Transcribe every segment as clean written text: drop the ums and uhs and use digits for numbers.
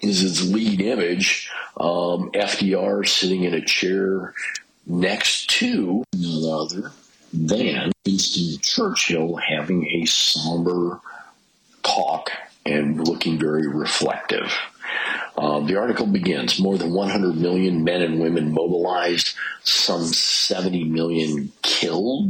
is its lead image. FDR sitting in a chair next to none other than Winston Churchill, having a somber talk and looking very reflective. The article begins, more than 100 million men and women mobilized, some 70 million killed.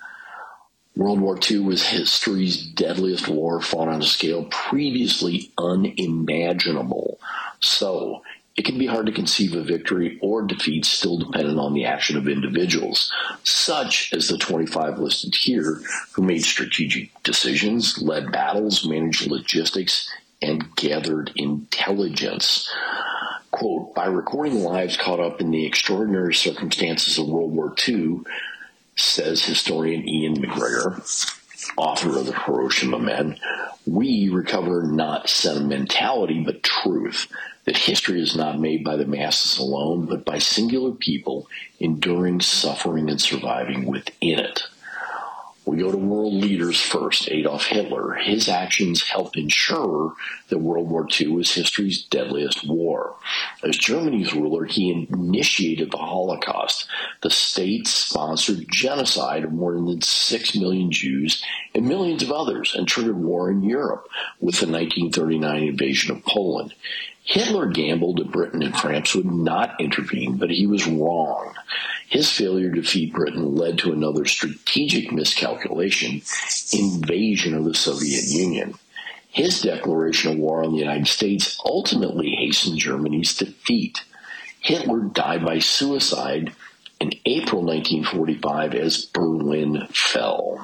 World War II was history's deadliest war, fought on a scale previously unimaginable. So, it can be hard to conceive a victory or defeat still dependent on the action of individuals, such as the 25 listed here, who made strategic decisions, led battles, managed logistics, and gathered intelligence. Quote, by recording lives caught up in the extraordinary circumstances of World War II, says historian Ian McGregor, author of the Hiroshima Men, we recover not sentimentality but truth, that history is not made by the masses alone, but by singular people enduring suffering and surviving within it. We go to world leaders first, Adolf Hitler. His actions helped ensure that World War II was history's deadliest war. As Germany's ruler, he initiated the Holocaust, the state-sponsored genocide of more than 6 million Jews and millions of others, and triggered war in Europe with the 1939 invasion of Poland. Hitler gambled that Britain and France would not intervene, but he was wrong. His failure to defeat Britain led to another strategic miscalculation, invasion of the Soviet Union. His declaration of war on the United States ultimately hastened Germany's defeat. Hitler died by suicide in April 1945 as Berlin fell.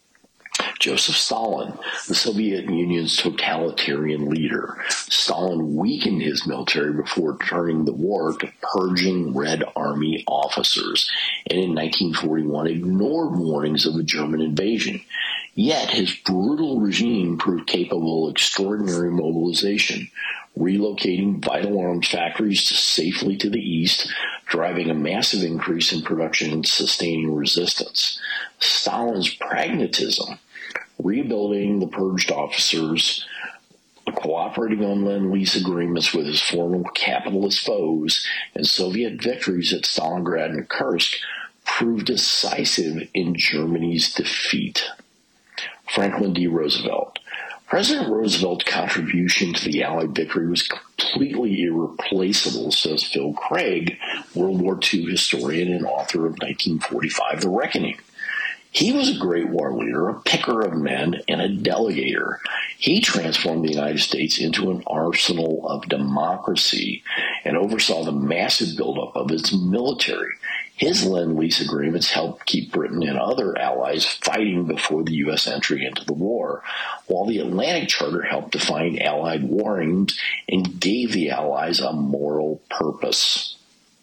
Joseph Stalin, the Soviet Union's totalitarian leader. Stalin weakened his military before turning the war to purging Red Army officers, and in 1941 ignored warnings of a German invasion. Yet his brutal regime proved capable of extraordinary mobilization, relocating vital arms factories safely to the east, driving a massive increase in production and sustaining resistance. Stalin's pragmatism, rebuilding the purged officers, cooperating on Lend-Lease agreements with his former capitalist foes, and Soviet victories at Stalingrad and Kursk proved decisive in Germany's defeat. Franklin D. Roosevelt. President Roosevelt's contribution to the Allied victory was completely irreplaceable, says Phil Craig, World War II historian and author of 1945, The Reckoning. He was a great war leader, a picker of men, and a delegator. He transformed the United States into an arsenal of democracy and oversaw the massive buildup of its military. His Lend-Lease agreements helped keep Britain and other allies fighting before the U.S. entry into the war, while the Atlantic Charter helped define Allied war aims and gave the Allies a moral purpose.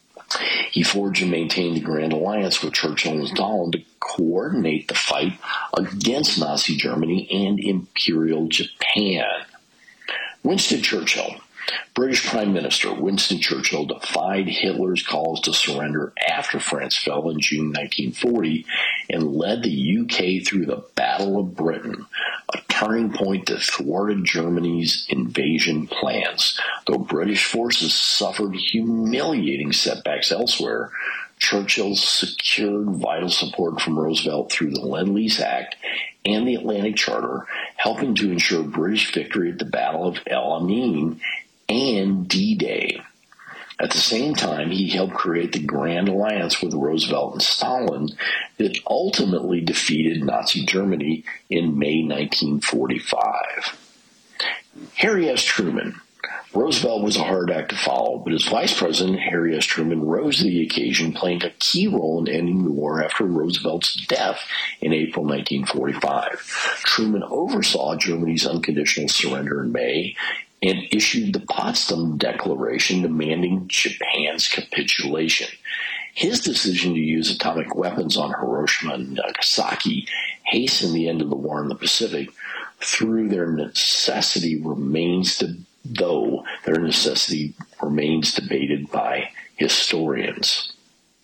He forged and maintained the Grand Alliance with Churchill and Stalin to coordinate the fight against Nazi Germany and Imperial Japan. Winston Churchill. British Prime Minister Winston Churchill defied Hitler's calls to surrender after France fell in June 1940 and led the UK through the Battle of Britain, a turning point that thwarted Germany's invasion plans. Though British forces suffered humiliating setbacks elsewhere, Churchill secured vital support from Roosevelt through the Lend-Lease Act and the Atlantic Charter, helping to ensure British victory at the Battle of El Alamein and D-Day. At the same time, he helped create the Grand Alliance with Roosevelt and Stalin that ultimately defeated Nazi Germany in May 1945. Harry S. Truman. Roosevelt was a hard act to follow, but as vice president, Harry S. Truman rose to the occasion, playing a key role in ending the war after Roosevelt's death in April 1945. Truman oversaw Germany's unconditional surrender in May and issued the Potsdam Declaration demanding Japan's capitulation. His decision to use atomic weapons on Hiroshima and Nagasaki hastened the end of the war in the Pacific, though their necessity remains debated by historians.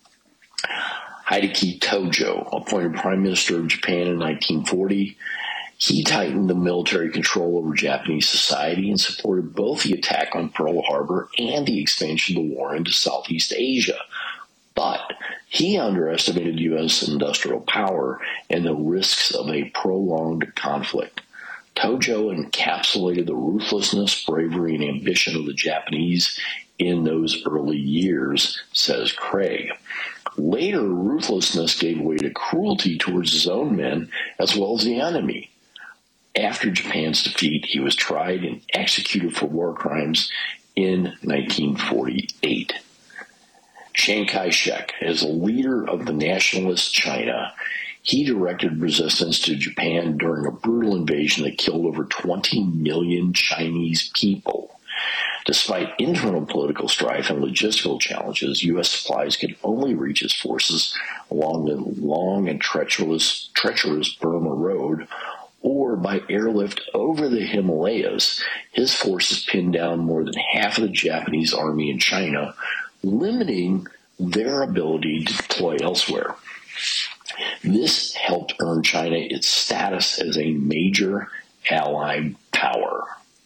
Hideki Tojo, appointed Prime Minister of Japan in 1940, He tightened the military control over Japanese society and supported both the attack on Pearl Harbor and the expansion of the war into Southeast Asia. But he underestimated U.S. industrial power and the risks of a prolonged conflict. Tojo encapsulated the ruthlessness, bravery, and ambition of the Japanese in those early years, says Craig. Later, ruthlessness gave way to cruelty towards his own men as well as the enemy. After Japan's defeat, he was tried and executed for war crimes in 1948. Chiang Kai-shek, as a leader of the nationalist China, he directed resistance to Japan during a brutal invasion that killed over 20 million Chinese people. Despite internal political strife and logistical challenges, U.S. supplies could only reach its forces along the long and treacherous Burma Road or by airlift over the Himalayas. His forces pinned down more than half of the Japanese army in China, limiting their ability to deploy elsewhere. This helped earn China its status as a major allied power.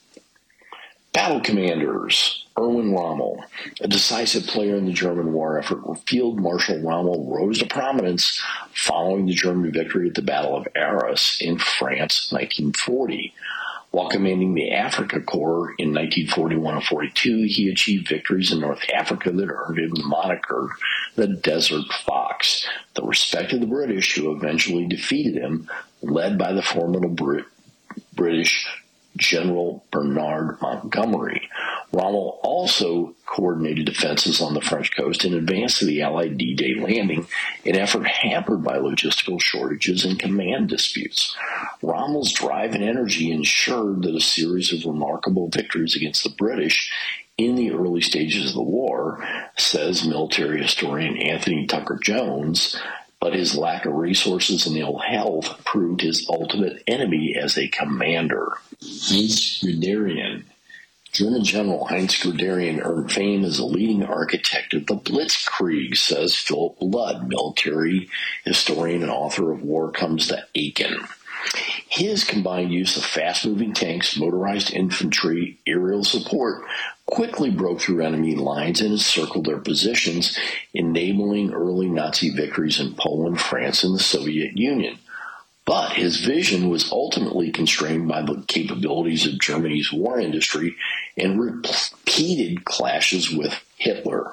Battle commanders. Erwin Rommel, a decisive player in the German war effort, Field Marshal Rommel rose to prominence following the German victory at the Battle of Arras in France, 1940. While commanding the Africa Corps in 1941 and 42, he achieved victories in North Africa that earned him the moniker the Desert Fox, the respect of the British, who eventually defeated him, led by the formidable British General Bernard Montgomery. Rommel also coordinated defenses on the French coast in advance of the Allied D-Day landing, an effort hampered by logistical shortages and command disputes. Rommel's drive and energy ensured that a series of remarkable victories against the British in the early stages of the war, says military historian Anthony Tucker-Jones, but his lack of resources and ill health proved his ultimate enemy as a commander. Heinz Guderian. German General Heinz Guderian earned fame as a leading architect of the Blitzkrieg, says Philip Blood, military historian and author of War Comes to Aachen. His combined use of fast-moving tanks, motorized infantry, aerial support quickly broke through enemy lines and encircled their positions, enabling early Nazi victories in Poland, France, and the Soviet Union. But his vision was ultimately constrained by the capabilities of Germany's war industry and repeated clashes with Hitler.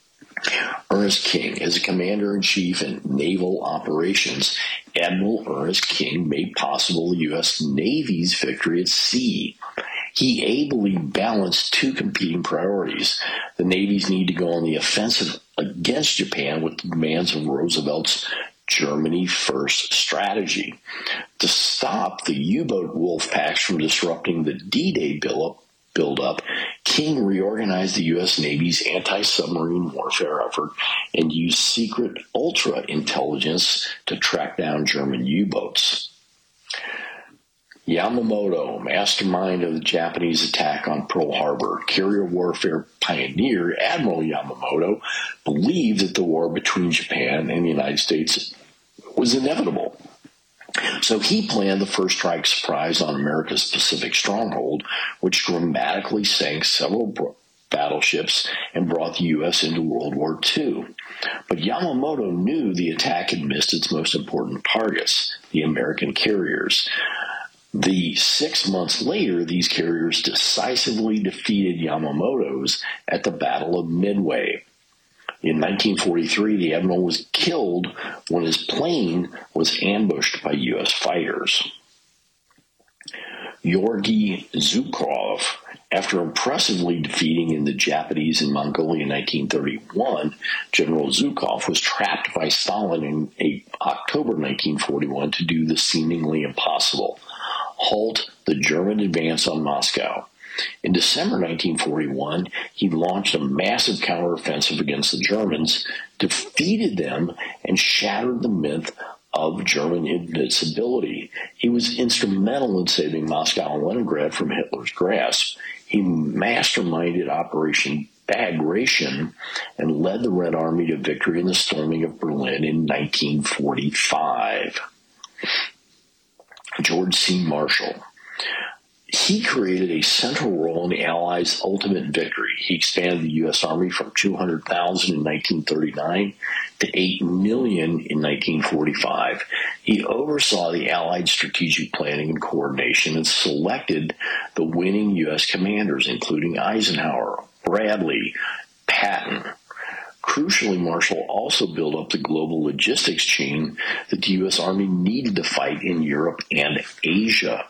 Ernest King, as a commander-in-chief in naval operations, Admiral Ernest King made possible the U.S. Navy's victory at sea. He ably balanced two competing priorities: the Navy's need to go on the offensive against Japan with the demands of Roosevelt's Germany First strategy. To stop the U-boat wolf packs from disrupting the D-Day buildup, King reorganized the U.S. Navy's anti-submarine warfare effort and used secret ultra-intelligence to track down German U-boats. Yamamoto, mastermind of the Japanese attack on Pearl Harbor, carrier warfare pioneer Admiral Yamamoto believed that the war between Japan and the United States was inevitable. So he planned the first strike surprise on America's Pacific stronghold, which dramatically sank several battleships and brought the U.S. into World War II. But Yamamoto knew the attack had missed its most important targets, the American carriers. 6 months later, these carriers decisively defeated Yamamoto's at the Battle of Midway. In 1943, the admiral was killed when his plane was ambushed by U.S. fighters. Georgy Zhukov, after impressively defeating in the Japanese in Mongolia in 1931, General Zhukov was trapped by Stalin in October 1941 to do the seemingly impossible: halt the German advance on Moscow. In December 1941, he launched a massive counteroffensive against the Germans, defeated them, and shattered the myth of German invincibility. He was instrumental in saving Moscow and Leningrad from Hitler's grasp. He masterminded Operation Bagration and led the Red Army to victory in the storming of Berlin in 1945. George C. Marshall. He created a central role in the Allies' ultimate victory. He expanded the U.S. Army from 200,000 in 1939 to 8 million in 1945. He oversaw the Allied strategic planning and coordination and selected the winning U.S. commanders, including Eisenhower, Bradley, Patton. Crucially, Marshall also built up the global logistics chain that the U.S. Army needed to fight in Europe and Asia.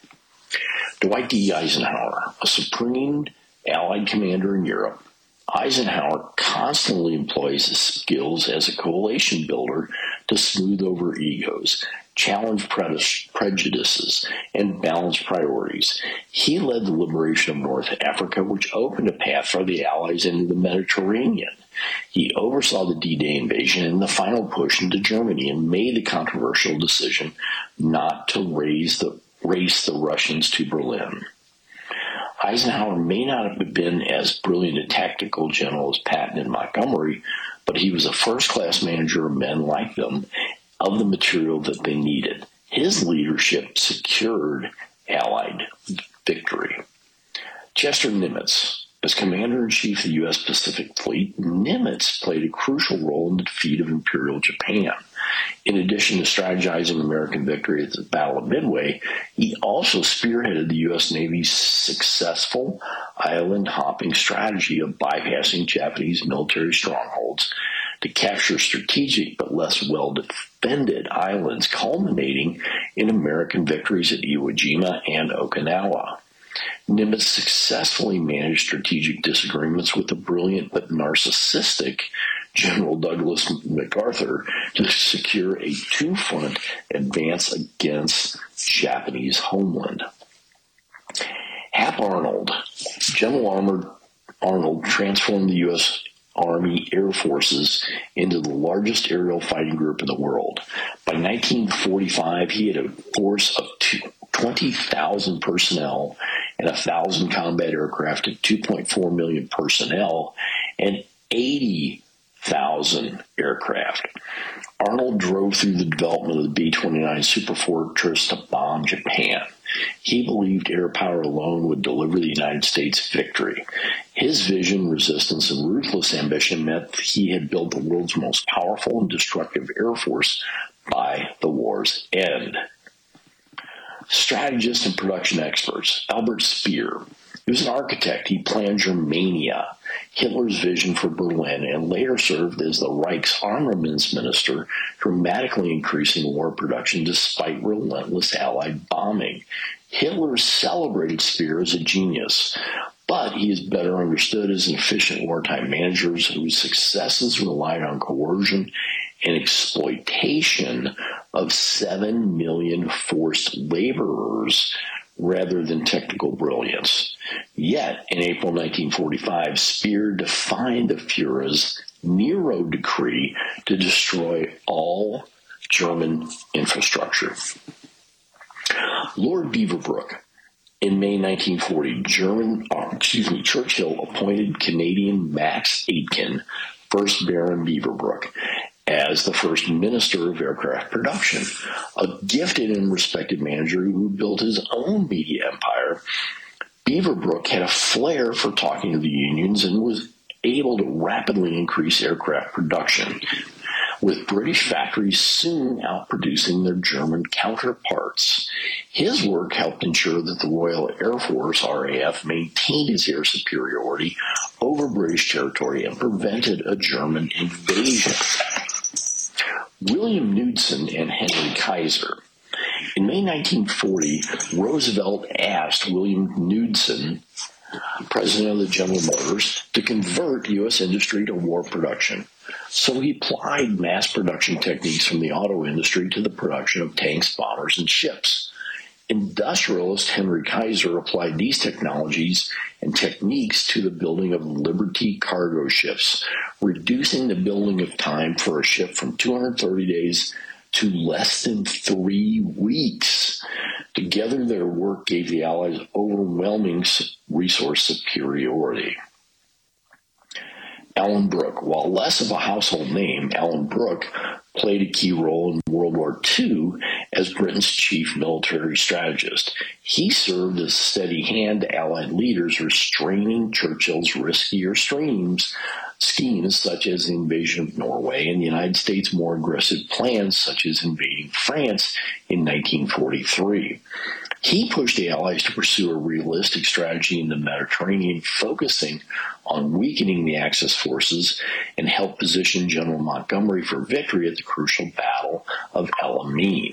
Dwight D. Eisenhower, a supreme Allied commander in Europe, Eisenhower constantly employs his skills as a coalition builder to smooth over egos, challenge prejudices, and balance priorities. He led the liberation of North Africa, which opened a path for the Allies into the Mediterranean. He oversaw the D-Day invasion and the final push into Germany and made the controversial decision not to race the Russians to Berlin. Eisenhower may not have been as brilliant a tactical general as Patton and Montgomery, but he was a first-class manager of men like them, of the material that they needed. His leadership secured Allied victory. Chester Nimitz. As Commander-in-Chief of the U.S. Pacific Fleet, Nimitz played a crucial role in the defeat of Imperial Japan. In addition to strategizing American victory at the Battle of Midway, he also spearheaded the U.S. Navy's successful island-hopping strategy of bypassing Japanese military strongholds to capture strategic but less well-defended islands, culminating in American victories at Iwo Jima and Okinawa. Nimitz successfully managed strategic disagreements with the brilliant but narcissistic General Douglas MacArthur to secure a two-front advance against Japanese homeland. Hap Arnold. General Arnold transformed the U.S. Army Air Forces into the largest aerial fighting group in the world. By 1945, he had a force of 20,000 personnel and 1,000 combat aircraft and 2.4 million personnel and 80,000 aircraft. Arnold drove through the development of the B-29 Superfortress to bomb Japan. He believed air power alone would deliver the United States victory. His vision, resistance, and ruthless ambition meant that he had built the world's most powerful and destructive air force by the war's end. Strategists and production experts. Albert Speer. He was an architect. He planned Germania, Hitler's vision for Berlin, and later served as the Reich's armaments minister, dramatically increasing war production despite relentless Allied bombing. Hitler celebrated Speer as a genius, but he is better understood as an efficient wartime manager whose successes relied on coercion and exploitation of 7 million forced laborers rather than technical brilliance. Yet, in April 1945, Speer defined the Führer's Nero decree to destroy all German infrastructure. Lord Beaverbrook. In May 1940, Churchill appointed Canadian Max Aitken, 1st Baron Beaverbrook, as the first Minister of Aircraft Production. A gifted and respected manager who built his own media empire, Beaverbrook had a flair for talking to the unions and was able to rapidly increase aircraft production, with British factories soon outproducing their German counterparts. His work helped ensure that the Royal Air Force, RAF, maintained its air superiority over British territory and prevented a German invasion. William Knudsen and Henry Kaiser. In May 1940, Roosevelt asked William Knudsen, president of the General Motors, to convert U.S. industry to war production. So he applied mass production techniques from the auto industry to the production of tanks, bombers, and ships. Industrialist Henry Kaiser applied these technologies and techniques to the building of Liberty cargo ships, reducing the building of time for a ship from 230 days to less than 3 weeks. Together, their work gave the Allies overwhelming resource superiority. Alan Brooke. While less of a household name, Alan Brooke played a key role in World War II as Britain's chief military strategist. He served as a steady hand to Allied leaders, restraining Churchill's riskier schemes such as the invasion of Norway and the United States' more aggressive plans such as invading France in 1943. He pushed the Allies to pursue a realistic strategy in the Mediterranean, focusing on weakening the Axis forces, and helped position General Montgomery for victory at the crucial Battle of El Alamein.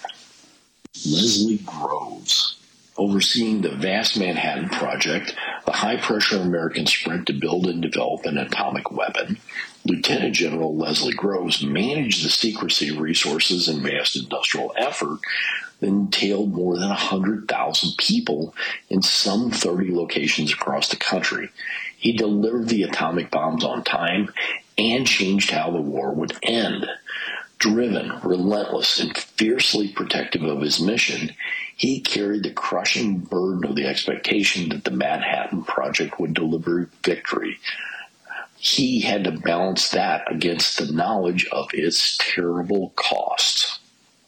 Leslie Groves. Overseeing the vast Manhattan Project, the high-pressure American sprint to build and develop an atomic weapon, Lieutenant General Leslie Groves managed the secrecy, resources, and vast industrial effort that entailed more than 100,000 people in some 30 locations across the country. He delivered the atomic bombs on time and changed how the war would end. Driven, relentless, and fiercely protective of his mission, he carried the crushing burden of the expectation that the Manhattan Project would deliver victory. He had to balance that against the knowledge of its terrible costs.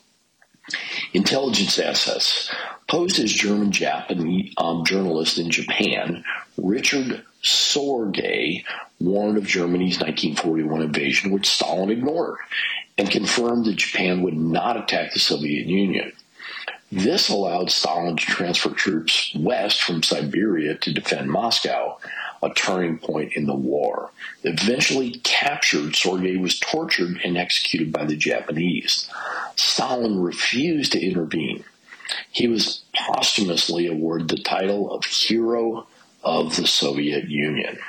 Intelligence assets. Posed as German-Japanese journalist in Japan, Richard Sorge warned of Germany's 1941 invasion, which Stalin ignored, and confirmed that Japan would not attack the Soviet Union. This allowed Stalin to transfer troops west from Siberia to defend Moscow, a turning point in the war. Eventually captured, Sorge was tortured and executed by the Japanese. Stalin refused to intervene. He was posthumously awarded the title of Hero of the Soviet Union.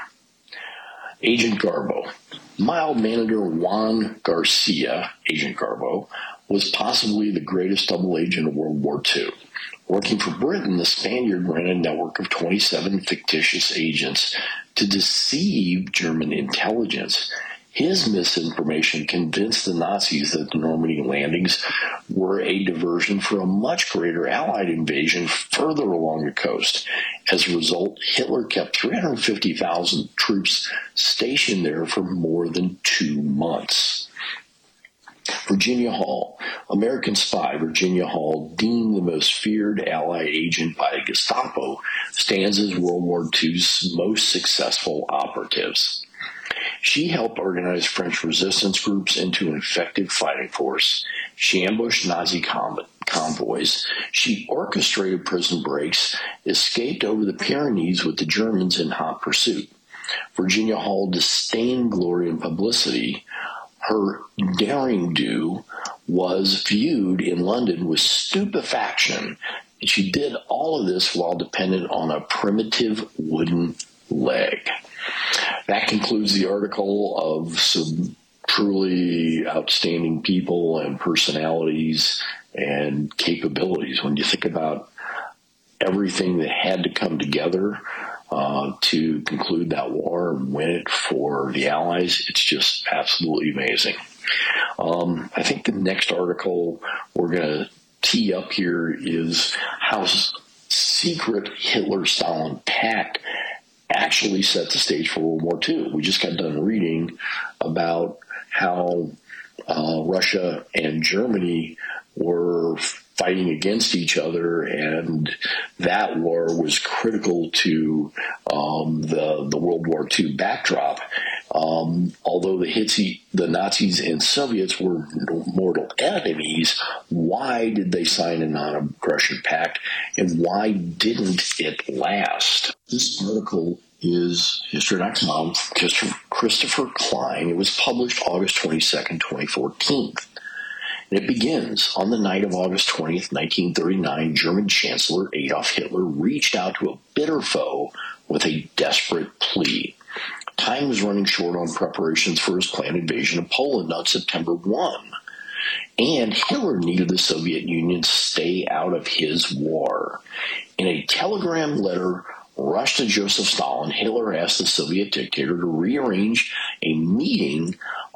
Agent Garbo. Mild-mannered Juan Garcia, Agent Garbo, was possibly the greatest double agent of World War II. Working for Britain, the Spaniard ran a network of 27 fictitious agents to deceive German intelligence. His misinformation convinced the Nazis that the Normandy landings were a diversion for a much greater Allied invasion further along the coast. As a result, Hitler kept 350,000 troops stationed there for more than 2 months. Virginia Hall. American spy Virginia Hall, deemed the most feared Allied agent by the Gestapo, stands as World War II's most successful operatives. She helped organize French resistance groups into an effective fighting force. She ambushed Nazi convoys. She orchestrated prison breaks, escaped over the Pyrenees with the Germans in hot pursuit. Virginia Hall disdained glory and publicity. Her daring do was viewed in London with stupefaction, and she did all of this while dependent on a primitive wooden leg. That concludes the article of some truly outstanding people and personalities and capabilities. When you think about everything that had to come together to conclude that war and win it for the Allies, it's just absolutely amazing. I think the next article we're going to tee up here is how secret Hitler-Stalin pact actually set the stage for World War II. We just got done reading about how Russia and Germany were fighting against each other, and that war was critical to the World War II backdrop. Although the Nazis and Soviets were mortal enemies, why did they sign a non-aggression pact, and why didn't it last? This article is History.com, Christopher Klein. It was published August 22nd, 2014. And it begins, on the night of August 20th, 1939, German Chancellor Adolf Hitler reached out to a bitter foe with a desperate plea. Time was running short on preparations for his planned invasion of Poland on September 1. And Hitler needed the Soviet Union to stay out of his war. In a telegram letter rushed to Joseph Stalin, Hitler asked the Soviet dictator to arrange for a meeting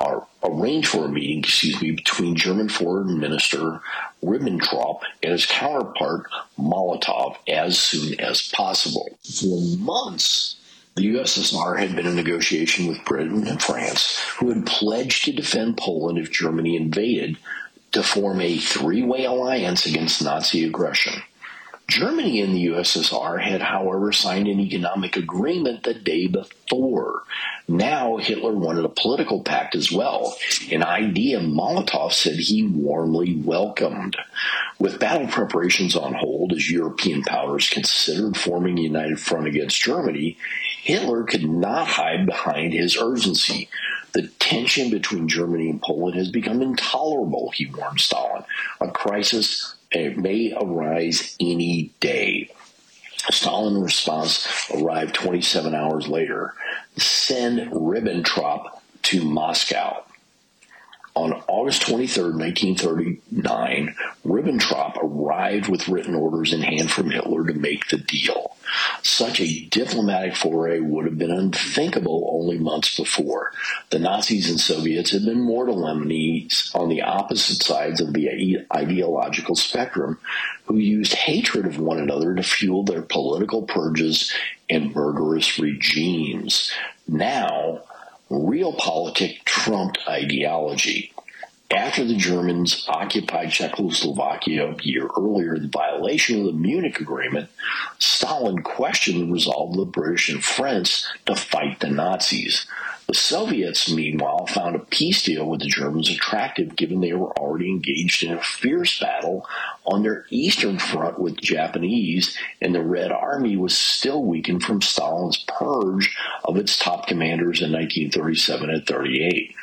between German Foreign Minister Ribbentrop and his counterpart Molotov as soon as possible. For months, the USSR had been in negotiation with Britain and France, who had pledged to defend Poland if Germany invaded, to form a three-way alliance against Nazi aggression. Germany and the USSR had, however, signed an economic agreement the day before. Now Hitler wanted a political pact as well, an idea Molotov said he warmly welcomed. With battle preparations on hold as European powers considered forming a united front against Germany, Hitler could not hide behind his urgency. The tension between Germany and Poland has become intolerable, he warned Stalin. A crisis may arise any day. Stalin's response arrived 27 hours later. Send Ribbentrop to Moscow. On August 23, 1939, Ribbentrop arrived with written orders in hand from Hitler to make the deal. Such a diplomatic foray would have been unthinkable only months before. The Nazis and Soviets had been mortal enemies on the opposite sides of the ideological spectrum, who used hatred of one another to fuel their political purges and murderous regimes. Now, realpolitik trumped ideology. After the Germans occupied Czechoslovakia a year earlier in violation of the Munich Agreement, Stalin questioned the resolve of the British and French to fight the Nazis. The Soviets, meanwhile, found a peace deal with the Germans attractive given they were already engaged in a fierce battle on their eastern front with the Japanese, and the Red Army was still weakened from Stalin's purge of its top commanders in 1937 and 38.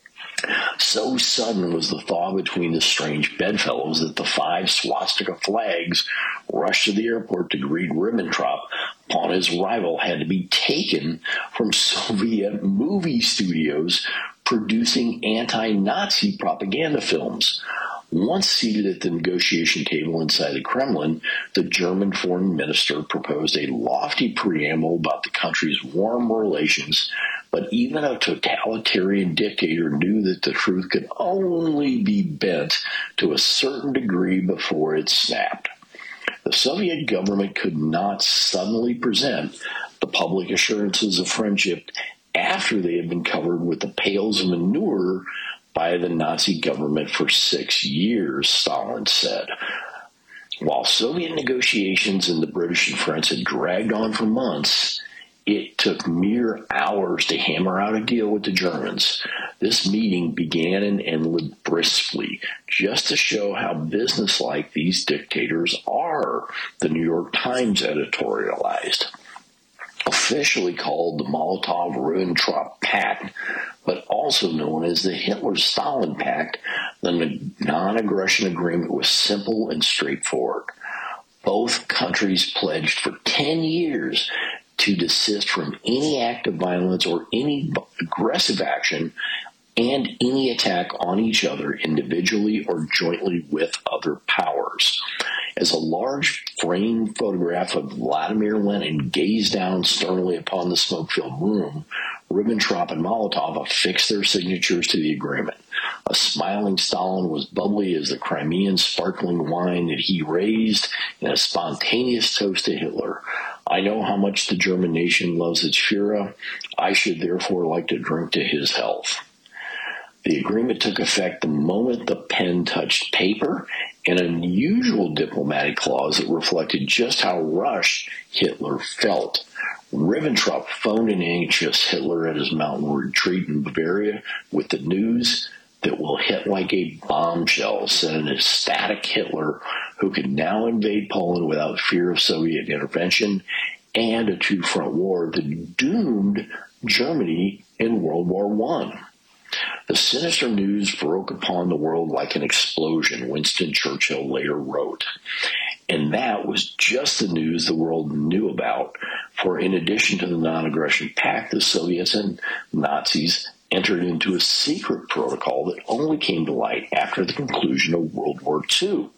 So sudden was the thaw between the strange bedfellows that the 5 swastika flags rushed to the airport to greet Ribbentrop upon his arrival had to be taken from Soviet movie studios producing anti-Nazi propaganda films. Once seated at the negotiation table inside the Kremlin, the German foreign minister proposed a lofty preamble about the country's warm relations, but even a totalitarian dictator knew that the truth could only be bent to a certain degree before it snapped. The Soviet government could not suddenly present the public assurances of friendship after they had been covered with the pails of manure by the Nazi government for 6 years, Stalin said. While Soviet negotiations in the British and French had dragged on for months, it took mere hours to hammer out a deal with the Germans. This meeting began and ended briskly, just to show how businesslike these dictators are, the New York Times editorialized. Officially called the Molotov-Ribbentrop Pact, but also known as the Hitler-Stalin Pact, the non-aggression agreement was simple and straightforward. Both countries pledged for 10 years to desist from any act of violence or any aggressive action and any attack on each other individually or jointly with other powers. As a large framed photograph of Vladimir Lenin gazed down sternly upon the smoke-filled room, Ribbentrop and Molotov affixed their signatures to the agreement. A smiling Stalin was bubbly as the Crimean sparkling wine that he raised in a spontaneous toast to Hitler. I know how much the German nation loves its Führer. I should therefore like to drink to his health. The agreement took effect the moment the pen touched paper, an unusual diplomatic clause that reflected just how rushed Hitler felt. Ribbentrop phoned an anxious Hitler at his mountain retreat in Bavaria with the news that will hit like a bombshell, said an ecstatic Hitler who could now invade Poland without fear of Soviet intervention and a two-front war that doomed Germany in World War I. The sinister news broke upon the world like an explosion, Winston Churchill later wrote. And that was just the news the world knew about, for in addition to the non-aggression pact, the Soviets and Nazis entered into a secret protocol that only came to light after the conclusion of World War II.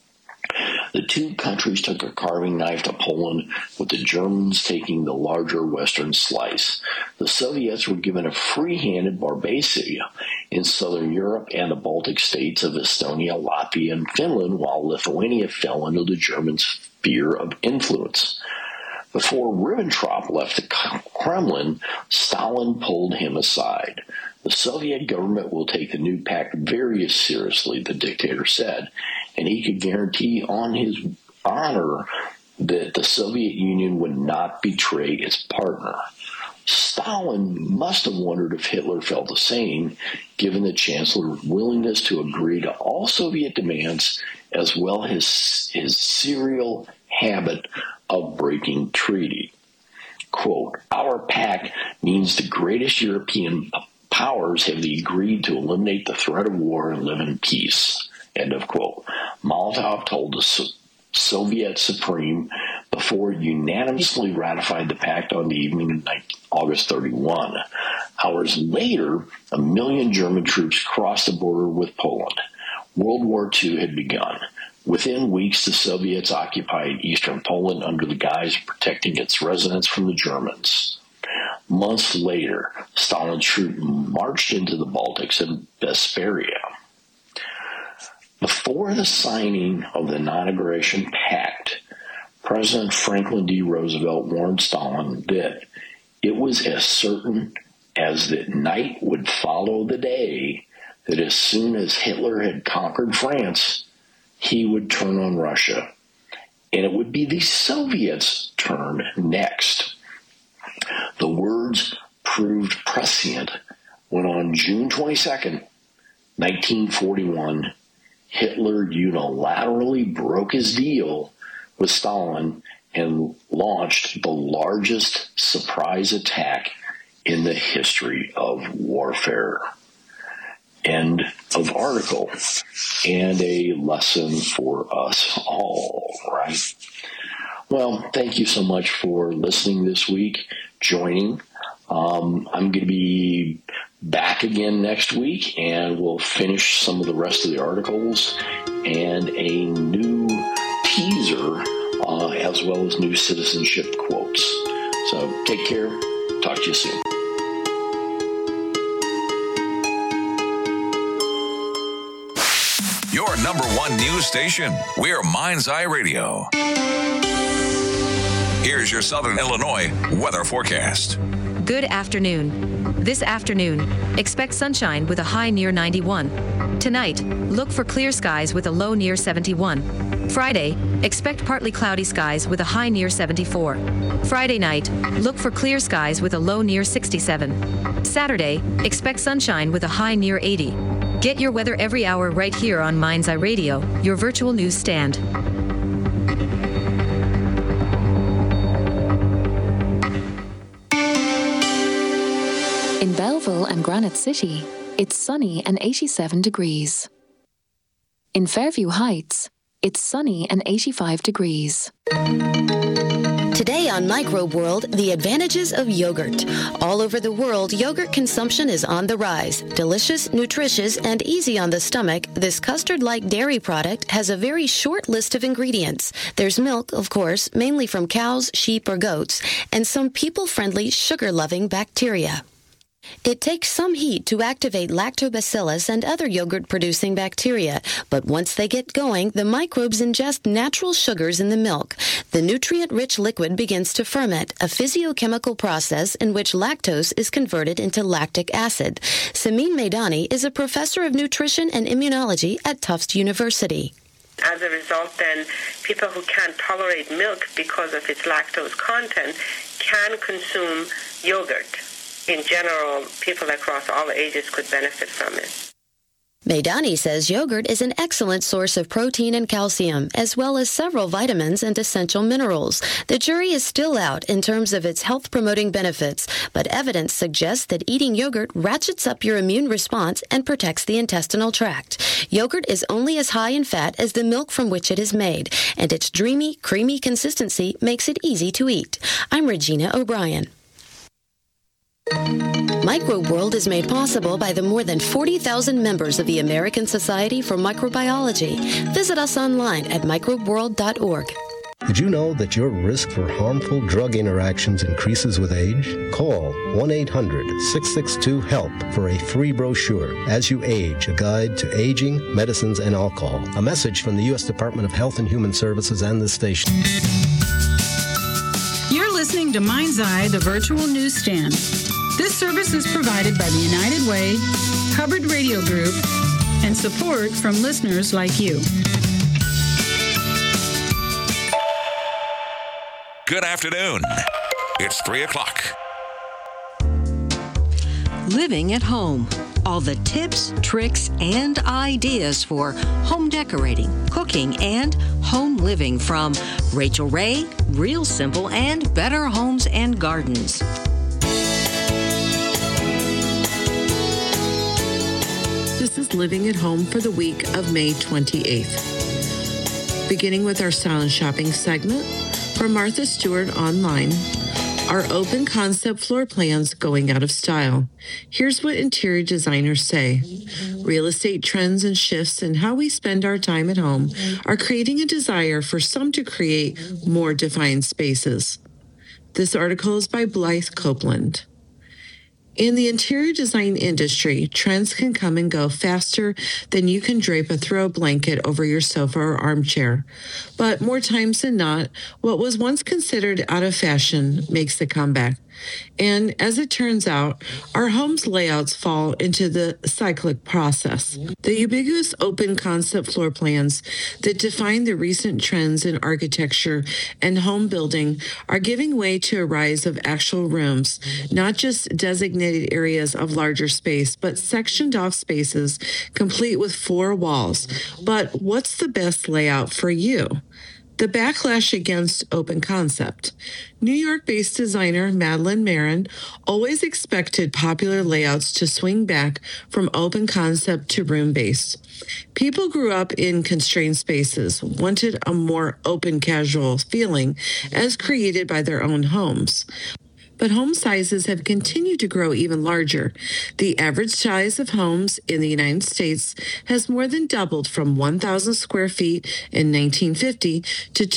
The two countries took a carving knife to Poland, with the Germans taking the larger western slice. The Soviets were given a free-handed Barbacia in southern Europe and the Baltic states of Estonia, Latvia, and Finland, while Lithuania fell under the Germans' sphere of influence. Before Ribbentrop left the Kremlin, Stalin pulled him aside. The Soviet government will take the new pact very seriously, the dictator said, and he could guarantee on his honor that the Soviet Union would not betray its partner. Stalin must have wondered if Hitler felt the same, given the Chancellor's willingness to agree to all Soviet demands, as well as his serial habit of breaking treaty. Quote, "Our pact means the greatest European powers have agreed to eliminate the threat of war and live in peace." End of quote. Molotov told the Soviet Supreme before it unanimously ratified the pact on the evening of August 31. Hours later, 1 million German troops crossed the border with Poland. World War II had begun. Within weeks, the Soviets occupied eastern Poland under the guise of protecting its residents from the Germans. Months later, Stalin's troops marched into the Baltics and Bessarabia. Before the signing of the Non-Aggression Pact, President Franklin D. Roosevelt warned Stalin that it was as certain as that night would follow the day that as soon as Hitler had conquered France, he would turn on Russia, and it would be the Soviets' turn next. The words proved prescient when on June 22nd, 1941, Hitler unilaterally broke his deal with Stalin and launched the largest surprise attack in the history of warfare. End of article. And a lesson for us all, right? Well, thank you so much for listening this week, joining. I'm going to be back again next week, and we'll finish some of the rest of the articles and a new teaser, as well as new citizenship quotes. So take care. Talk to you soon. Your number one news station. We're Mind's Eye Radio. Here's your Southern Illinois weather forecast. Good afternoon. This afternoon, expect sunshine with a high near 91. Tonight, look for clear skies with a low near 71. Friday, expect partly cloudy skies with a high near 74. Friday night, look for clear skies with a low near 67. Saturday, expect sunshine with a high near 80. Get your weather every hour right here on Mind's Eye Radio, your virtual news stand. In Belleville and Granite City, it's sunny and 87 degrees. In Fairview Heights, it's sunny and 85 degrees. Today on Microbe World, the advantages of yogurt. All over the world, yogurt consumption is on the rise. Delicious, nutritious, and easy on the stomach, this custard-like dairy product has a very short list of ingredients. There's milk, of course, mainly from cows, sheep, or goats, and some people-friendly, sugar-loving bacteria. It takes some heat to activate lactobacillus and other yogurt-producing bacteria, but once they get going, the microbes ingest natural sugars in the milk. The nutrient-rich liquid begins to ferment, a physiochemical process in which lactose is converted into lactic acid. Samin Meidani is a professor of nutrition and immunology at Tufts University. As a result, then, people who can't tolerate milk because of its lactose content can consume yogurt. In general, people across all ages could benefit from it. Meidani says yogurt is an excellent source of protein and calcium, as well as several vitamins and essential minerals. The jury is still out in terms of its health-promoting benefits, but evidence suggests that eating yogurt ratchets up your immune response and protects the intestinal tract. Yogurt is only as high in fat as the milk from which it is made, and its dreamy, creamy consistency makes it easy to eat. I'm Regina O'Brien. Microbe World is made possible by the more than 40,000 members of the American Society for Microbiology. Visit us online at microbeworld.org. Did you know that your risk for harmful drug interactions increases with age? Call 1-800-662-HELP for a free brochure, As You Age, a guide to aging, medicines, and alcohol. A message from the U.S. Department of Health and Human Services and this station. You're listening to Mind's Eye, the virtual newsstand. This service is provided by the United Way, Hubbard Radio Group, and support from listeners like you. Good afternoon. It's 3 o'clock. Living at home. All the tips, tricks, and ideas for home decorating, cooking, and home living from Rachel Ray, Real Simple and Better Homes and Gardens. This is Living at Home for the week of May 28th. Beginning with our Style and Shopping segment from Martha Stewart online. Our open concept floor plans going out of style. Here's what interior designers say. Real estate trends and shifts in how we spend our time at home are creating a desire for some to create more defined spaces. This article is by Blythe Copeland. In the interior design industry, trends can come and go faster than you can drape a throw blanket over your sofa or armchair. But more times than not, what was once considered out of fashion makes a comeback. And as it turns out, our home's layouts fall into the cyclic process. The ubiquitous open concept floor plans that define the recent trends in architecture and home building are giving way to a rise of actual rooms, not just designated areas of larger space, but sectioned off spaces complete with 4 walls. But what's the best layout for you? The backlash against open concept. New York-based designer Madeline Marin always expected popular layouts to swing back from open concept to room-based. People grew up in constrained spaces, wanted a more open, casual feeling as created by their own homes. But home sizes have continued to grow even larger. The average size of homes in the United States has more than doubled from 1,000 square feet in 1950 to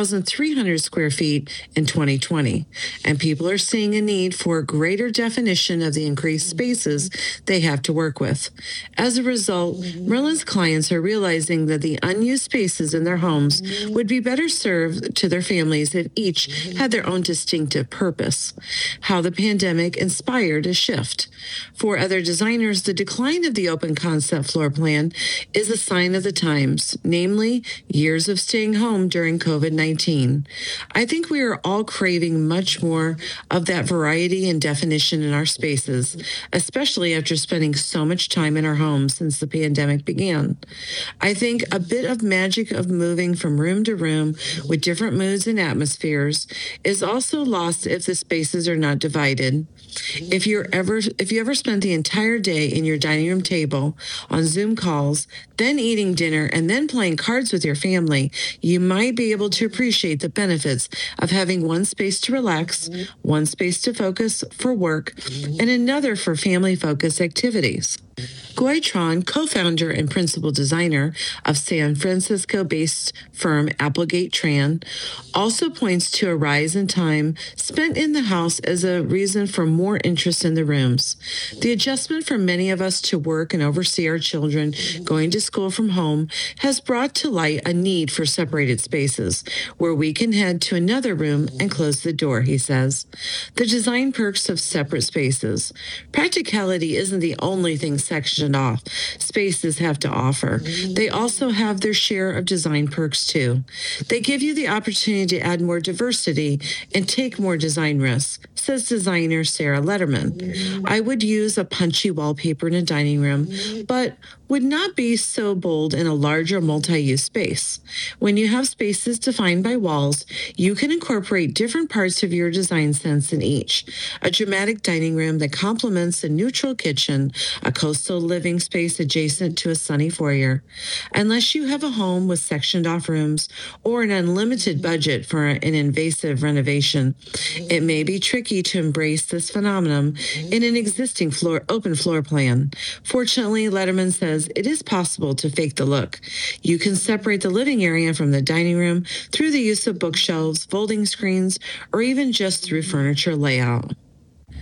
2,300 square feet in 2020. And people are seeing a need for greater definition of the increased spaces they have to work with. As a result, Merlin's clients are realizing that the unused spaces in their homes would be better served to their families if each had their own distinctive purpose. How the pandemic inspired a shift. For other designers, the decline of the open concept floor plan is a sign of the times, namely years of staying home during COVID-19. I think we are all craving much more of that variety and definition in our spaces, especially after spending so much time in our homes since the pandemic began. I think a bit of magic of moving from room to room with different moods and atmospheres is also lost if the spaces are not divided. If you ever spent the entire day in your dining room table on Zoom calls, then eating dinner and then playing cards with your family, you might be able to appreciate the benefits of having one space to relax, one space to focus for work, and another for family-focused activities. Guy Tron, co-founder and principal designer of San Francisco-based firm Applegate Tran, also points to a rise in time spent in the house as a reason for more interest in the rooms. The adjustment for many of us to work and oversee our children going to school from home has brought to light a need for separated spaces where we can head to another room and close the door, he says. The design perks of separate spaces. Practicality isn't the only thing sectioned off spaces have to offer. They also have their share of design perks too. They give you the opportunity to add more diversity and take more design risks, says designer Sarah Letterman. I would use a punchy wallpaper in a dining room, but would not be so bold in a larger multi-use space. When you have spaces defined by walls, you can incorporate different parts of your design sense in each. A dramatic dining room that complements a neutral kitchen, a coastal living space adjacent to a sunny foyer. Unless you have a home with sectioned off rooms or an unlimited budget for an invasive renovation, it may be tricky to embrace this phenomenon in an existing open floor plan. Fortunately, Letterman says it is possible to fake the look. You can separate the living area from the dining room through the use of bookshelves, folding screens, or even just through furniture layout.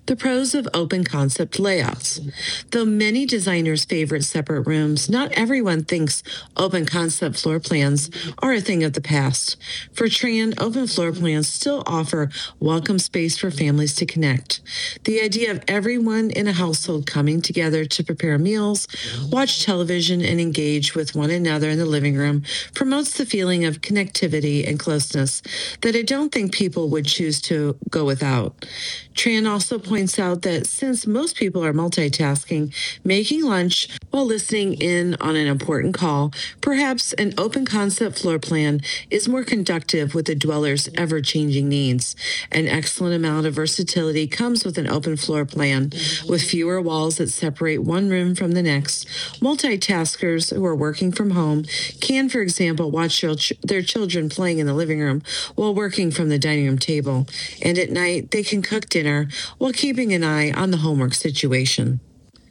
The pros of open concept layouts. Though many designers favorite separate rooms, not everyone thinks open concept floor plans are a thing of the past. For Tran, open floor plans still offer welcome space for families to connect. The idea of everyone in a household coming together to prepare meals, watch television, and engage with one another in the living room promotes the feeling of connectivity and closeness that I don't think people would choose to go without. Tran also points out that since most people are multitasking, making lunch while listening in on an important call, perhaps an open concept floor plan is more conducive with the dweller's ever-changing needs. An excellent amount of versatility comes with an open floor plan, with fewer walls that separate one room from the next. Multitaskers who are working from home can, for example, watch their children playing in the living room while working from the dining room table, and at night they can cook dinner while keeping an eye on the homework situation.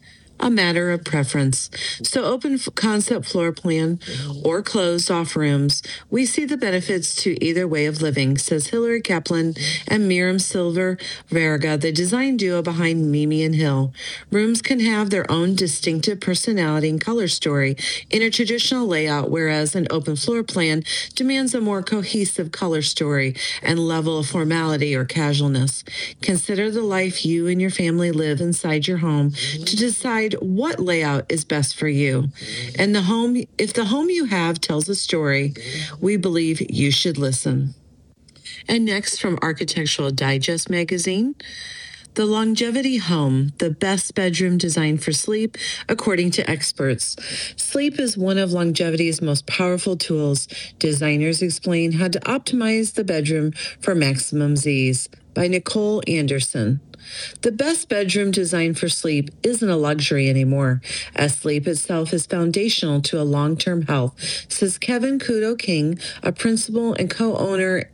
A matter of preference. So open concept floor plan or closed off rooms, we see the benefits to either way of living, says Hillary Kaplan and Miriam Silver Verga, the design duo behind Mimi and Hill. Rooms can have their own distinctive personality and color story in a traditional layout, whereas an open floor plan demands a more cohesive color story and level of formality or casualness. Consider the life you and your family live inside your home to decide what layout is best for you. And if the home you have tells a story, we believe you should listen. And next, from Architectural Digest magazine, the Longevity Home, the best bedroom designed for sleep, according to experts. Sleep is one of longevity's most powerful tools. Designers explain how to optimize the bedroom for maximum ease, by Nicole Anderson. The best bedroom designed for sleep isn't a luxury anymore, as sleep itself is foundational to a long-term health, says Kevin Kudo King, a principal and co-owner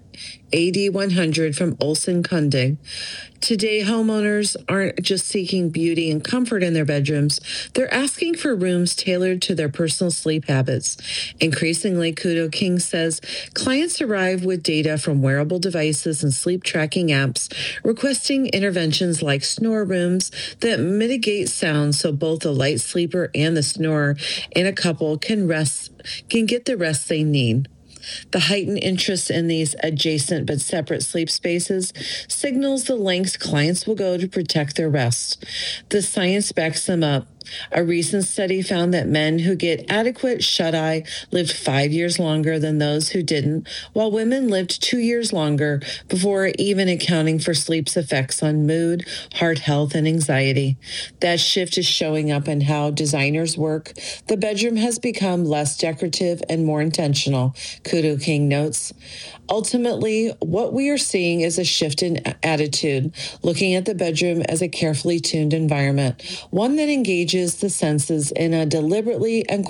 AD100 from Olson Kundig. Today, homeowners aren't just seeking beauty and comfort in their bedrooms, they're asking for rooms tailored to their personal sleep habits. Increasingly, Kudo King says, clients arrive with data from wearable devices and sleep tracking apps, requesting interventions like snore rooms that mitigate sound so both the light sleeper and the snorer in a couple can get the rest they need. The heightened interest in these adjacent but separate sleep spaces signals the lengths clients will go to protect their rest. The science backs them up. A recent study found that men who get adequate shut-eye lived 5 years longer than those who didn't, while women lived 2 years longer before even accounting for sleep's effects on mood, heart health, and anxiety. That shift is showing up in how designers work. The bedroom has become less decorative and more intentional, Kudo King notes. Ultimately, what we are seeing is a shift in attitude, looking at the bedroom as a carefully tuned environment, one that engages the senses in a deliberately and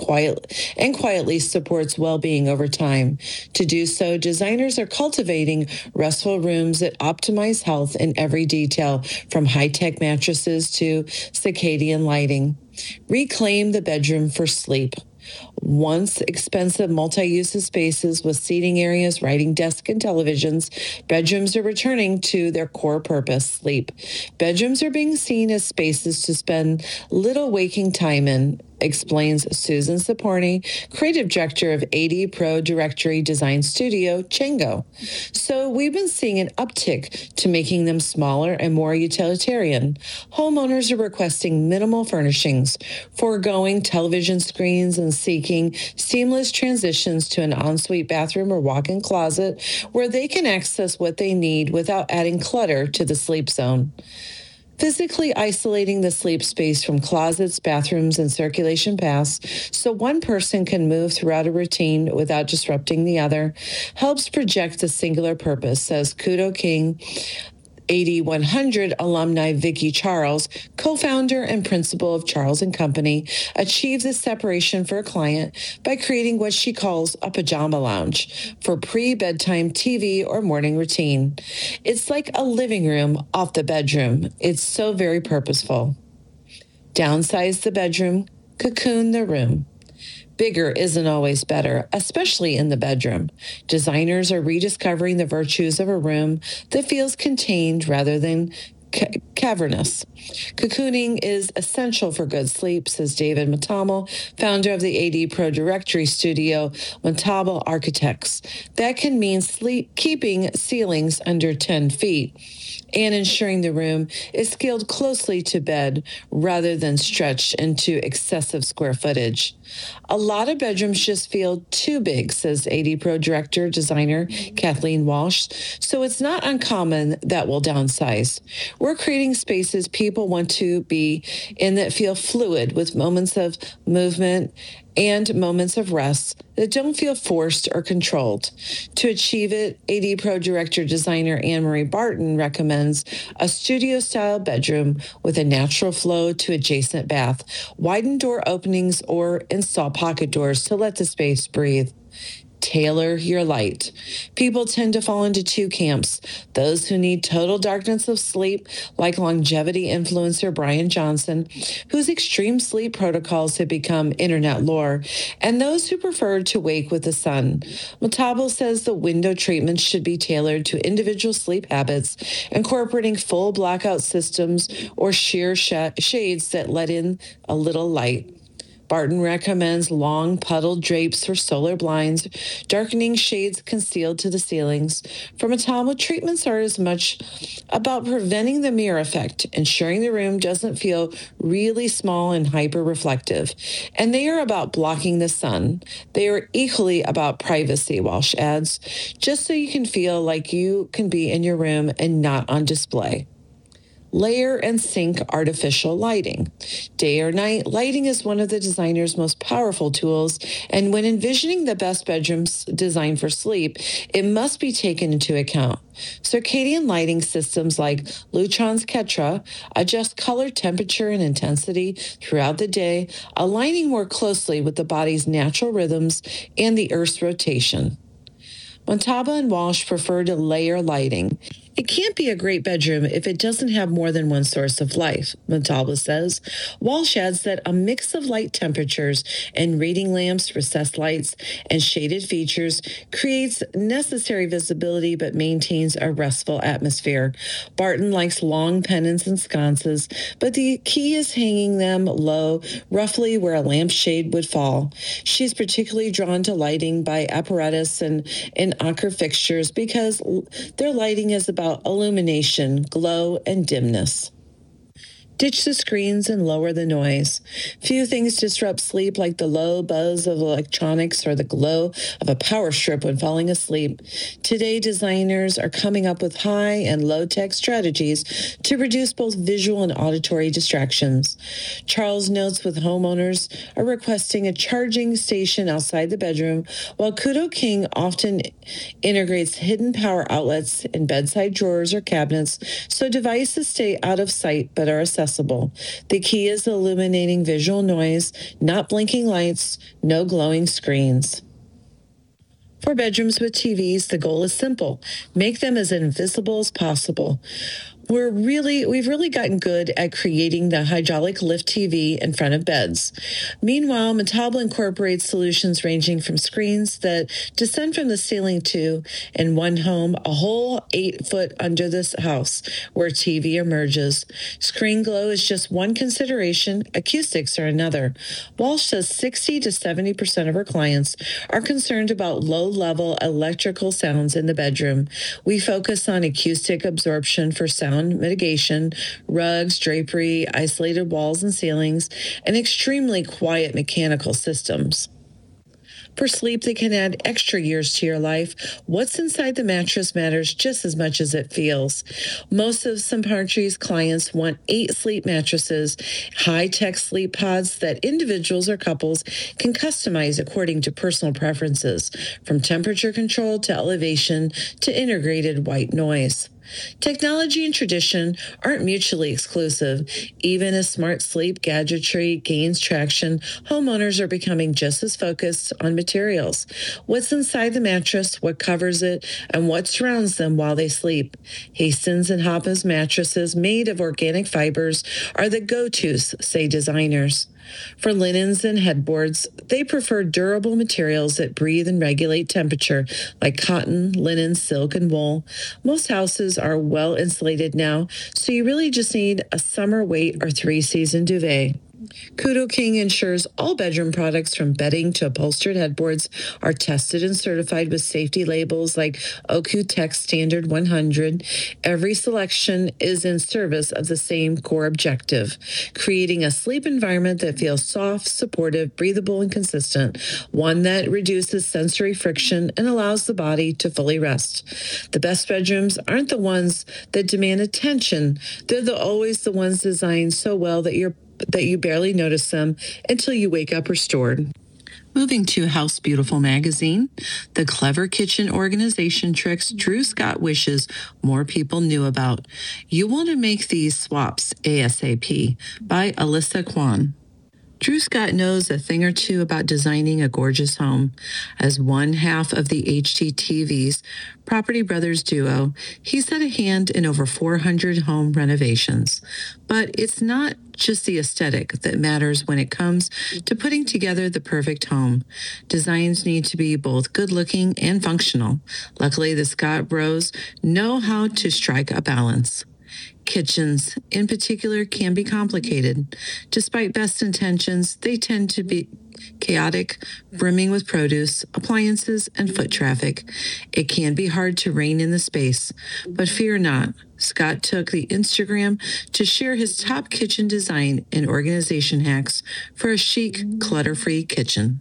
quietly supports well-being over time. To do so, designers are cultivating restful rooms that optimize health in every detail, from high-tech mattresses to circadian lighting. Reclaim the bedroom for sleep. Once expensive multi-use spaces with seating areas, writing desks, and televisions, bedrooms are returning to their core purpose, sleep. Bedrooms are being seen as spaces to spend little waking time in, explains Susan Saporni, creative director of AD Pro Directory Design Studio, Chango. So we've been seeing an uptick to making them smaller and more utilitarian. Homeowners are requesting minimal furnishings, foregoing television screens and seeking seamless transitions to an ensuite bathroom or walk-in closet where they can access what they need without adding clutter to the sleep zone. Physically isolating the sleep space from closets, bathrooms, and circulation paths so one person can move throughout a routine without disrupting the other helps project a singular purpose, says Kudo King. AD100 alumni Vicki Charles, co-founder and principal of Charles & Company, achieved this separation for a client by creating what she calls a pajama lounge for pre-bedtime TV or morning routine. It's like a living room off the bedroom. It's so very purposeful. Downsize the bedroom, cocoon the room. Bigger isn't always better, especially in the bedroom. Designers are rediscovering the virtues of a room that feels contained rather than cavernous. Cocooning is essential for good sleep, says David Montalvo, founder of the AD Pro Directory studio, Montalvo Architects. That can mean keeping ceilings under 10 feet and ensuring the room is scaled closely to bed rather than stretched into excessive square footage. A lot of bedrooms just feel too big, says AD Pro Director Designer Kathleen Walsh, so it's not uncommon that we'll downsize. We're creating spaces people want to be in that feel fluid with moments of movement and moments of rest that don't feel forced or controlled. To achieve it, AD Pro Director Designer Anne-Marie Barton recommends a studio-style bedroom with a natural flow to adjacent bath, widen door openings, or install pocket doors to let the space breathe. Tailor your light. People tend to fall into two camps. Those who need total darkness of sleep, like longevity influencer Brian Johnson, whose extreme sleep protocols have become internet lore, and those who prefer to wake with the sun. Montalvo says the window treatments should be tailored to individual sleep habits, incorporating full blackout systems or sheer shades that let in a little light. Barton recommends long puddled drapes for solar blinds, darkening shades concealed to the ceilings. For Montalvo, treatments are as much about preventing the mirror effect, ensuring the room doesn't feel really small and hyper-reflective. And they are about blocking the sun. They are equally about privacy, Walsh adds, just so you can feel like you can be in your room and not on display. Layer and sync artificial lighting. Day or night, lighting is one of the designer's most powerful tools, and when envisioning the best bedrooms designed for sleep, it must be taken into account. Circadian lighting systems like Lutron's Ketra adjust color, temperature, and intensity throughout the day, aligning more closely with the body's natural rhythms and the Earth's rotation. Montalvo and Walsh prefer to layer lighting. It can't be a great bedroom if it doesn't have more than one source of light, Montalvo says. Walsh adds that a mix of light temperatures and reading lamps, recessed lights, and shaded features creates necessary visibility but maintains a restful atmosphere. Barton likes long pennants and sconces, but the key is hanging them low, roughly where a lampshade would fall. She's particularly drawn to lighting by apparatus and Aker fixtures because their lighting is about illumination, glow, and dimness. Ditch the screens and lower the noise. Few things disrupt sleep like the low buzz of electronics or the glow of a power strip when falling asleep. Today, designers are coming up with high and low-tech strategies to reduce both visual and auditory distractions. Charles notes with homeowners are requesting a charging station outside the bedroom, while Kudo King often integrates hidden power outlets in bedside drawers or cabinets so devices stay out of sight but are accessible. The key is eliminating visual noise, not blinking lights, no glowing screens. For bedrooms with TVs, the goal is simple. Make them as invisible as possible. We've really gotten good at creating the hydraulic lift TV in front of beds. Meanwhile, Montalvo incorporates solutions ranging from screens that descend from the ceiling to, in one home, a whole 8 foot under this house where TV emerges. Screen glow is just one consideration. Acoustics are another. Walsh says 60 to 70% of her clients are concerned about low-level electrical sounds in the bedroom. We focus on acoustic absorption for sound mitigation, rugs, drapery, isolated walls and ceilings, and extremely quiet mechanical systems. For sleep that can add extra years to your life, what's inside the mattress matters just as much as it feels. Most of Sompartry's clients want 8 sleep mattresses, high-tech sleep pods that individuals or couples can customize according to personal preferences, from temperature control to elevation to integrated white noise. Technology and tradition aren't mutually exclusive. Even as smart sleep gadgetry gains traction, homeowners are becoming just as focused on materials. What's inside the mattress, what covers it, and what surrounds them while they sleep. Hastings and Hoppes mattresses made of organic fibers are the go-tos, say designers. For linens and headboards, they prefer durable materials that breathe and regulate temperature, like cotton, linen, silk, and wool. Most houses bedrooms are well insulated now, so you really just need a summer weight or 3-season duvet. Kudo King ensures all bedroom products from bedding to upholstered headboards are tested and certified with safety labels like OQ-TEX Standard 100. Every selection is in service of the same core objective, creating a sleep environment that feels soft, supportive, breathable, and consistent, one that reduces sensory friction and allows the body to fully rest. The best bedrooms aren't the ones that demand attention. They're always the ones designed so well that you barely notice them until you wake up restored. Moving to House Beautiful magazine, the clever kitchen organization tricks Drew Scott wishes more people knew about. You want to make these swaps ASAP by Alyssa Kwan. Drew Scott knows a thing or two about designing a gorgeous home. As one half of the HGTV's Property Brothers duo, he's had a hand in over 400 home renovations. But it's not just the aesthetic that matters when it comes to putting together the perfect home. Designs need to be both good-looking and functional. Luckily, the Scott Bros know how to strike a balance. Kitchens, in particular, can be complicated. Despite best intentions, they tend to be chaotic, brimming with produce, appliances, and foot traffic. It can be hard to rein in the space, but fear not. Scott took the Instagram to share his top kitchen design and organization hacks for a chic, clutter-free kitchen.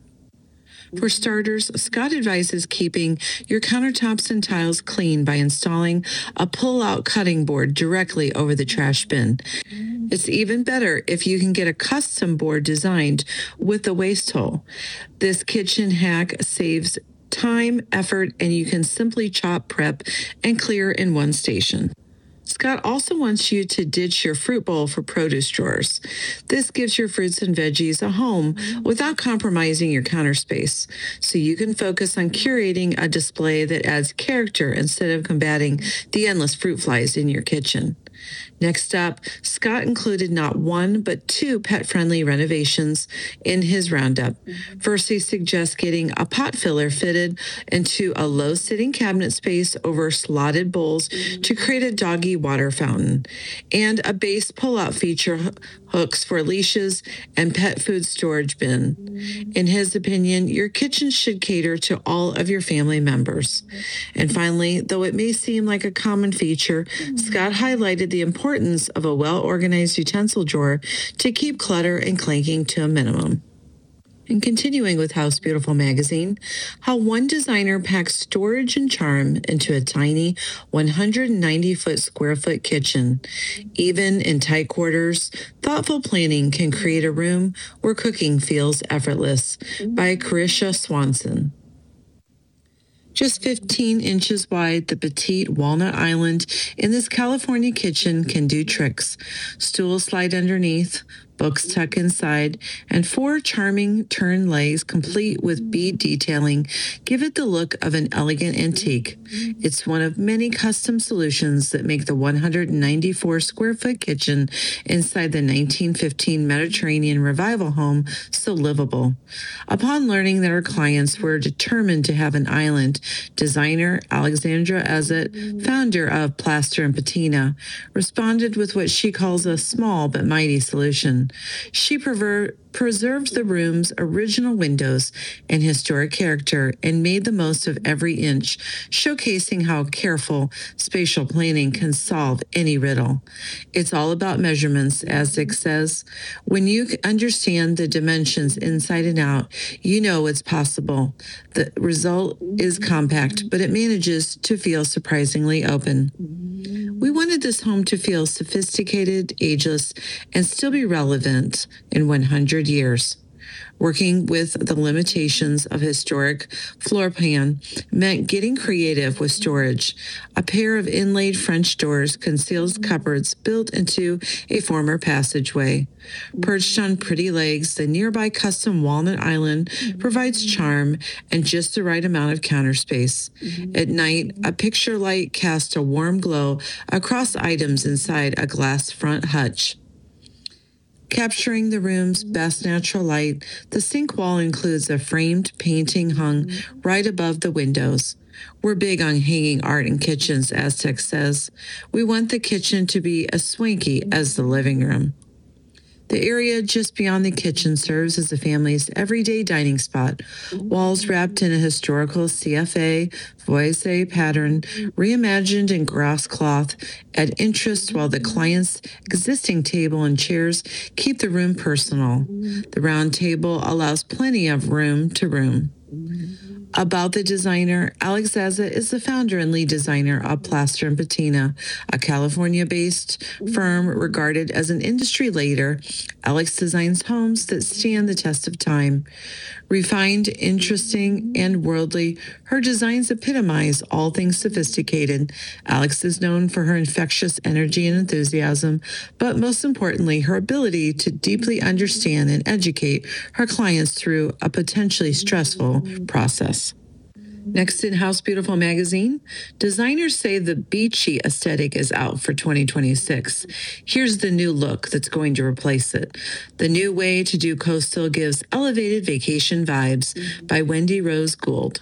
For starters, Scott advises keeping your countertops and tiles clean by installing a pull-out cutting board directly over the trash bin. It's even better if you can get a custom board designed with a waste hole. This kitchen hack saves time, effort, and you can simply chop, prep, and clear in one station. Scott also wants you to ditch your fruit bowl for produce drawers. This gives your fruits and veggies a home without compromising your counter space, so you can focus on curating a display that adds character instead of combating the endless fruit flies in your kitchen. Next up, Scott included not one, but 2 pet-friendly renovations in his roundup. First, he suggests getting a pot filler fitted into a low-sitting cabinet space over slotted bowls to create a doggy water fountain, and a base pull-out feature hooks for leashes and pet food storage bin. In his opinion, your kitchen should cater to all of your family members. And finally, though it may seem like a common feature, Scott highlighted the importance of a well-organized utensil drawer to keep clutter and clanking to a minimum. And continuing with House Beautiful magazine, how one designer packs storage and charm into a tiny 190-square-foot kitchen. Even in tight quarters, thoughtful planning can create a room where cooking feels effortless. By Carisha Swanson. Just 15 inches wide, the petite walnut island in this California kitchen can do tricks. Stools slide underneath, books tuck inside, and 4 charming turn legs complete with bead detailing give it the look of an elegant antique. It's one of many custom solutions that make the 194-square-foot kitchen inside the 1915 Mediterranean Revival home so livable. Upon learning that our clients were determined to have an island, designer Alexandra Ezet, founder of Plaster and Patina, responded with what she calls a small but mighty solution. She preserved the room's original windows and historic character and made the most of every inch, showcasing how careful spatial planning can solve any riddle. It's all about measurements, as Dick says. When you understand the dimensions inside and out, you know it's possible. The result is compact, but it manages to feel surprisingly open. We wanted this home to feel sophisticated, ageless, and still be relevant in 100 years. Working with the limitations of historic floor plan meant getting creative with storage. A pair of inlaid French doors conceals cupboards built into a former passageway. Perched on pretty legs, the nearby custom walnut island provides charm and just the right amount of counter space. At night, a picture light casts a warm glow across items inside a glass front hutch. Capturing the room's best natural light, the sink wall includes a framed painting hung right above the windows. We're big on hanging art in kitchens, Aztec says. We want the kitchen to be as swanky as the living room. The area just beyond the kitchen serves as the family's everyday dining spot. Walls wrapped in a historical CFA Voisée pattern, reimagined in grass cloth, add interest while the client's existing table and chairs keep the room personal. The round table allows plenty of room to room. About the designer, Alex Zaza is the founder and lead designer of Plaster & Patina, a California-based firm regarded as an industry leader. Alex designs homes that stand the test of time. Refined, interesting, and worldly, her designs epitomize all things sophisticated. Alex is known for her infectious energy and enthusiasm, but most importantly, her ability to deeply understand and educate her clients through a potentially stressful process. Next in House Beautiful magazine, designers say the beachy aesthetic is out for 2026. Here's the new look that's going to replace it. The new way to do coastal gives elevated vacation vibes by Wendy Rose Gould.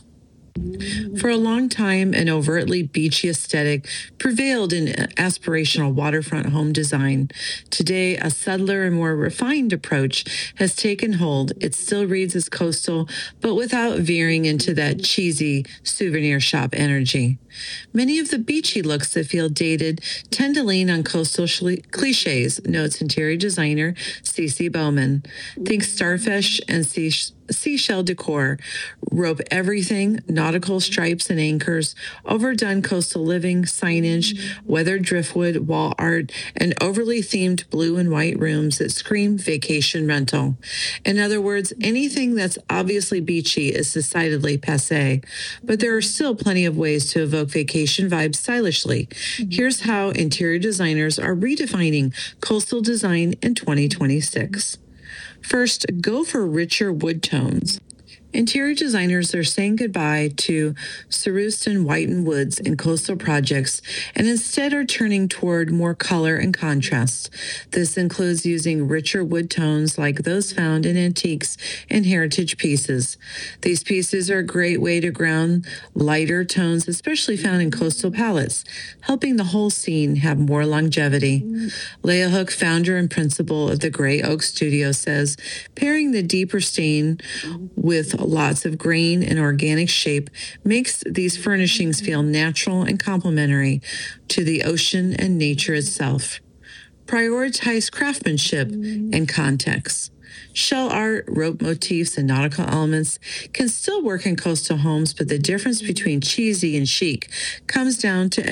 For a long time, an overtly beachy aesthetic prevailed in aspirational waterfront home design. Today, a subtler and more refined approach has taken hold. It still reads as coastal, but without veering into that cheesy souvenir shop energy. Many of the beachy looks that feel dated tend to lean on coastal cliches, notes interior designer Cece Bowman. Think starfish and seashell decor, rope everything, nautical stripes and anchors, overdone coastal living, signage, weathered driftwood, wall art, and overly themed blue and white rooms that scream vacation rental. In other words, anything that's obviously beachy is decidedly passé, but there are still plenty of ways to evoke vacation vibes stylishly. Here's how interior designers are redefining coastal design in 2026. First, go for richer wood tones. Interior designers are saying goodbye to Cerussed and whitened woods in coastal projects and instead are turning toward more color and contrast. This includes using richer wood tones like those found in antiques and heritage pieces. These pieces are a great way to ground lighter tones, especially found in coastal palettes, helping the whole scene have more longevity. Leah Hook, founder and principal of the Gray Oak Studio, says pairing the deeper stain with lots of grain and organic shape makes these furnishings feel natural and complementary to the ocean and nature itself. Prioritize craftsmanship and context. Shell art, rope motifs, and nautical elements can still work in coastal homes, but the difference between cheesy and chic comes down to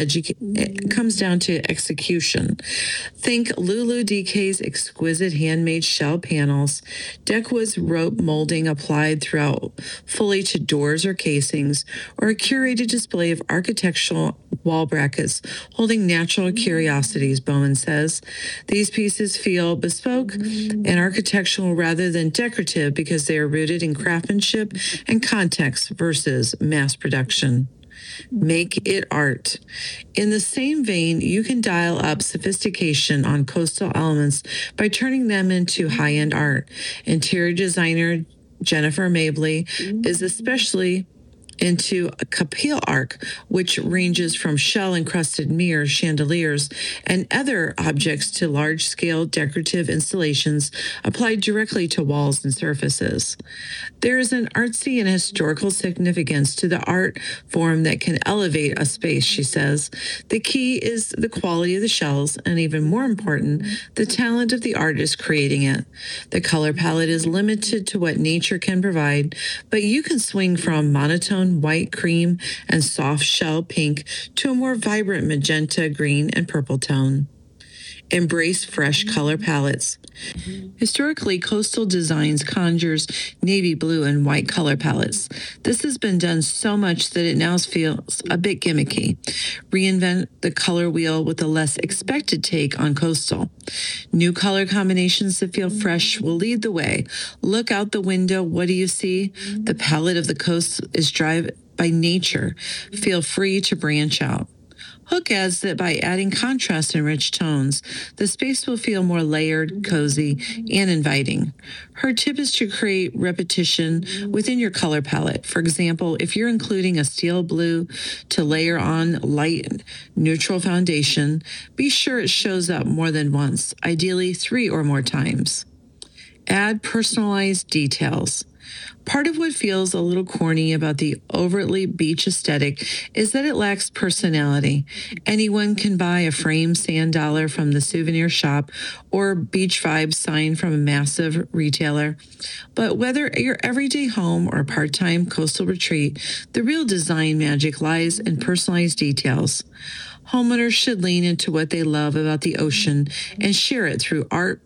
execution. Think Lulu DK's exquisite handmade shell panels, Deckwood's rope molding applied throughout fully to doors or casings, or a curated display of architectural wall brackets holding natural curiosities, Bowman says. These pieces feel bespoke and architectural rather than decorative because they are rooted in craftsmanship and context versus mass production. Make it art. In the same vein, you can dial up sophistication on coastal elements by turning them into high-end art. Interior designer Jennifer Mabley is especially into a capille arc, which ranges from shell-encrusted mirrors, chandeliers, and other objects to large-scale decorative installations applied directly to walls and surfaces. There is an artsy and historical significance to the art form that can elevate a space, she says. The key is the quality of the shells, and even more important, the talent of the artist creating it. The color palette is limited to what nature can provide, but you can swing from monotone white, cream, and soft shell pink to a more vibrant magenta, green, and purple tone. Embrace fresh color palettes. Historically, coastal designs conjures navy blue and white color palettes. This has been done so much that it now feels a bit gimmicky. Reinvent the color wheel with a less expected take on coastal. New color combinations that feel fresh will lead the way. Look out the window. What do you see? The palette of the coast is driven by nature. Feel free to branch out. Hook adds that by adding contrast and rich tones, the space will feel more layered, cozy, and inviting. Her tip is to create repetition within your color palette. For example, if you're including a steel blue to layer on light neutral foundation, be sure it shows up more than once, ideally 3 or more times. Add personalized details. Part of what feels a little corny about the overtly beach aesthetic is that it lacks personality. Anyone can buy a framed sand dollar from the souvenir shop or beach vibes sign from a massive retailer. But whether your everyday home or part-time coastal retreat, the real design magic lies in personalized details. Homeowners should lean into what they love about the ocean and share it through art,